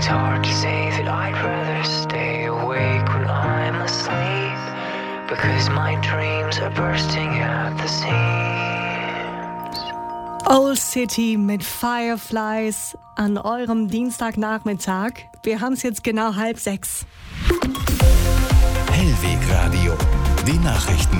It's hard to say that I'd rather stay awake when I'm asleep, because my dreams are bursting at the seams. Old City mit Fireflies an eurem Dienstagnachmittag. Wir haben es jetzt genau 5:30. Hellweg Radio, die Nachrichten.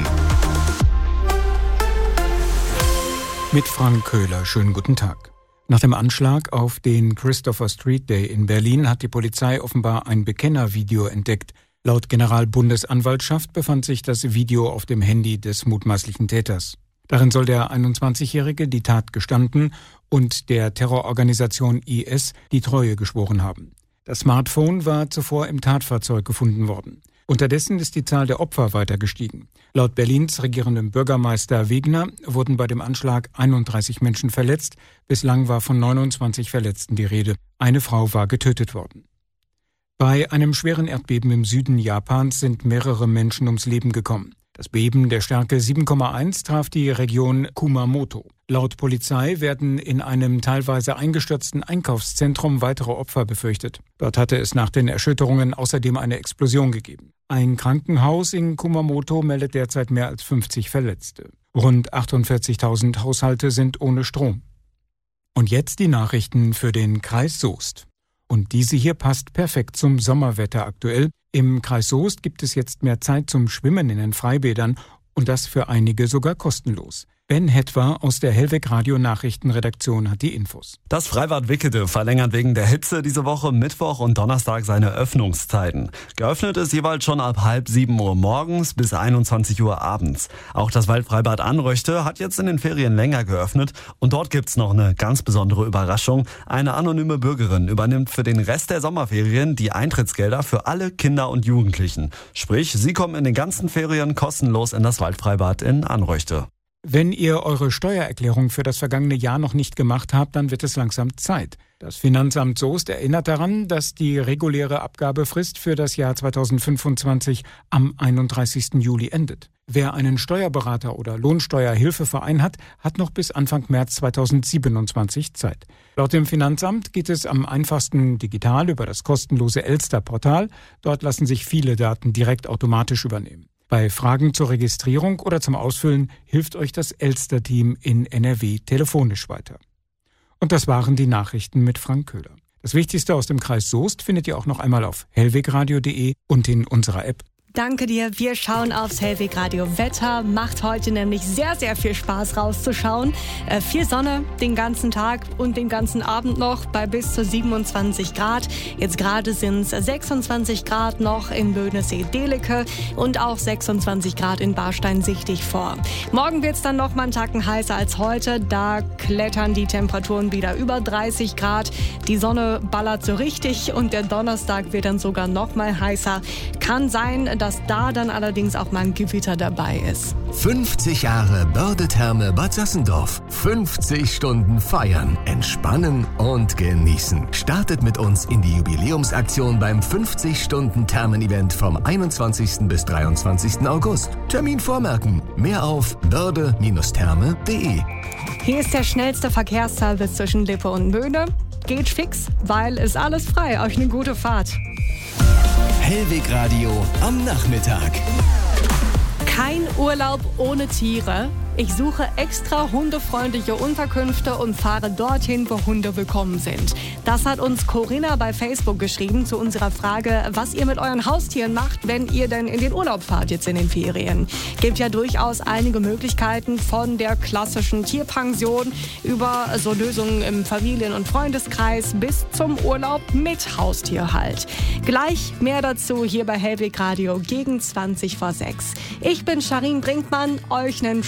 Mit Frank Köhler, schönen guten Tag. Nach dem Anschlag auf den Christopher Street Day in Berlin hat die Polizei offenbar ein Bekennervideo entdeckt. Laut Generalbundesanwaltschaft befand sich das Video auf dem Handy des mutmaßlichen Täters. Darin soll der 21-Jährige die Tat gestanden und der Terrororganisation IS die Treue geschworen haben. Das Smartphone war zuvor im Tatfahrzeug gefunden worden. Unterdessen ist die Zahl der Opfer weiter gestiegen. Laut Berlins regierendem Bürgermeister Wegner wurden bei dem Anschlag 31 Menschen verletzt. Bislang war von 29 Verletzten die Rede. Eine Frau war getötet worden. Bei einem schweren Erdbeben im Süden Japans sind mehrere Menschen ums Leben gekommen. Das Beben der Stärke 7,1 traf die Region Kumamoto. Laut Polizei werden in einem teilweise eingestürzten Einkaufszentrum weitere Opfer befürchtet. Dort hatte es nach den Erschütterungen außerdem eine Explosion gegeben. Ein Krankenhaus in Kumamoto meldet derzeit mehr als 50 Verletzte. Rund 48.000 Haushalte sind ohne Strom. Und jetzt die Nachrichten für den Kreis Soest. Und diese hier passt perfekt zum Sommerwetter aktuell. Im Kreis Soest gibt es jetzt mehr Zeit zum Schwimmen in den Freibädern und das für einige sogar kostenlos. Ben Hetwa aus der Hellweg Radio Nachrichtenredaktion hat die Infos. Das Freibad Wickede verlängert wegen der Hitze diese Woche Mittwoch und Donnerstag seine Öffnungszeiten. Geöffnet ist jeweils schon ab 6:30 Uhr morgens bis 21 Uhr abends. Auch das Waldfreibad Anröchte hat jetzt in den Ferien länger geöffnet und dort gibt's noch eine ganz besondere Überraschung. Eine anonyme Bürgerin übernimmt für den Rest der Sommerferien die Eintrittsgelder für alle Kinder und Jugendlichen. Sprich, sie kommen in den ganzen Ferien kostenlos in das Waldfreibad in Anröchte. Wenn ihr eure Steuererklärung für das vergangene Jahr noch nicht gemacht habt, dann wird es langsam Zeit. Das Finanzamt Soest erinnert daran, dass die reguläre Abgabefrist für das Jahr 2025 am 31. Juli endet. Wer einen Steuerberater oder Lohnsteuerhilfeverein hat, hat noch bis Anfang März 2027 Zeit. Laut dem Finanzamt geht es am einfachsten digital über das kostenlose Elster-Portal. Dort lassen sich viele Daten direkt automatisch übernehmen. Bei Fragen zur Registrierung oder zum Ausfüllen hilft euch das Elster-Team in NRW telefonisch weiter. Und das waren die Nachrichten mit Frank Köhler. Das Wichtigste aus dem Kreis Soest findet ihr auch noch einmal auf hellwegradio.de und in unserer App. Danke dir. Wir schauen aufs Hellweg Radio Wetter. Macht heute nämlich sehr, sehr viel Spaß rauszuschauen. Viel Sonne den ganzen Tag und den ganzen Abend noch bei bis zu 27 Grad. Jetzt gerade sind es 26 Grad noch in Böhnesee-Dehlecke und auch 26 Grad in Barstein-Sichtig vor. Morgen wird es dann noch mal einen Tacken heißer als heute. Da klettern die Temperaturen wieder über 30 Grad. Die Sonne ballert so richtig und der Donnerstag wird dann sogar noch mal heißer. Kann sein, dass da dann allerdings auch mal ein Gewitter dabei ist. 50 Jahre Börde-Therme Bad Sassendorf. 50 Stunden feiern, entspannen und genießen. Startet mit uns in die Jubiläumsaktion beim 50-Stunden-Thermen-Event vom 21. bis 23. August. Termin vormerken. Mehr auf börde-therme.de. Hier ist der schnellste Verkehrsservice zwischen Lippe und Möhne. Geht fix, weil ist alles frei. Euch eine gute Fahrt. Hellweg Radio am Nachmittag. Kein Urlaub ohne Tiere. Ich suche extra hundefreundliche Unterkünfte und fahre dorthin, wo Hunde willkommen sind. Das hat uns Corinna bei Facebook geschrieben zu unserer Frage, was ihr mit euren Haustieren macht, wenn ihr denn in den Urlaub fahrt jetzt in den Ferien. Gibt ja durchaus einige Möglichkeiten von der klassischen Tierpension über so Lösungen im Familien- und Freundeskreis bis zum Urlaub mit Haustier halt. Gleich mehr dazu hier bei Hellweg Radio gegen 20 vor 6. Ich bin Sharin Brinkmann, euch einen